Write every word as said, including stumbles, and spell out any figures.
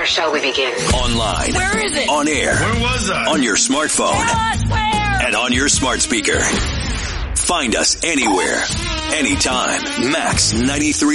shall we begin? Online. Where is it? On air. Where was I? On your smartphone. God, where? And on your smart speaker. Find us anywhere, anytime. Max ninety-three.